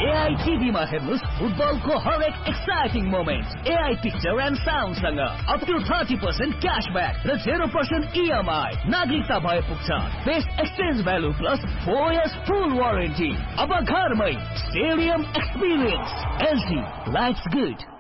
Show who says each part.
Speaker 1: AI टिभीमा हेर्नुस् फुटबलको हरेक exciting moment. AI picture and साउन्डसँग up to 30% क्याशब्याक र 0% EMI। नागरिकता भए पुग्छ। Best exchange value plus 4 years फुल वारेन्टी। अब घरमै stadium experience. LG, life's good।